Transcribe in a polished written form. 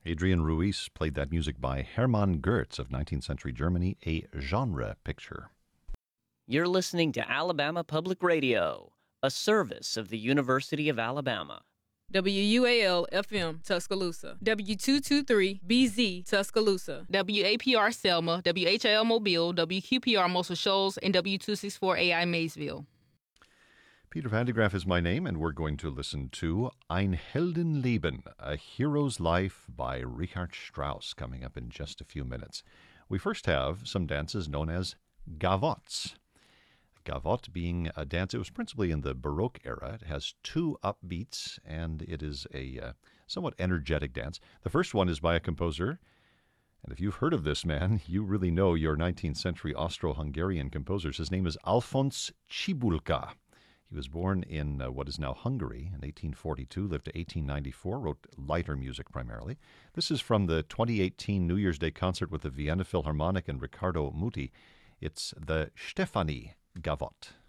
Adrian Ruiz played that music by Hermann Goetz of 19th century Germany, a genre picture. You're listening to Alabama Public Radio, a service of the University of Alabama. WUAL-FM, Tuscaloosa. W223-BZ, Tuscaloosa. WAPR Selma, WHL Mobile, WQPR Muscle Shoals, and W264AI Maysville. Peter Van de Graaff is my name, and we're going to listen to Ein Heldenleben, A Hero's Life by Richard Strauss, coming up in just a few minutes. We first have some dances known as gavottes. Gavotte being a dance, it was principally in the Baroque era. It has two upbeats, and it is a somewhat energetic dance. The first one is by a composer, and if you've heard of this man, you really know your 19th century Austro-Hungarian composers. His name is Alphonse Cibulka. He was born in what is now Hungary in 1842, lived to 1894, wrote lighter music primarily. This is from the 2018 New Year's Day concert with the Vienna Philharmonic and Riccardo Muti. It's the Stefani Gavotte.